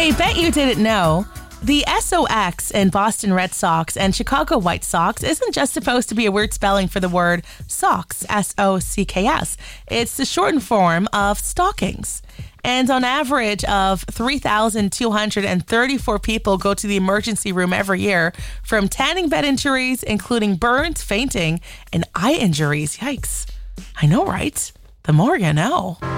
I bet you didn't know. The SOX in Boston Red Sox and Chicago White Sox isn't just supposed to be a weird spelling for the word socks, S-O-C-K-S. It's the shortened form of stockings. And on average of 3,234 people go to the emergency room every year from tanning bed injuries, including burns, fainting, and eye injuries. Yikes. I know, right? The more you know.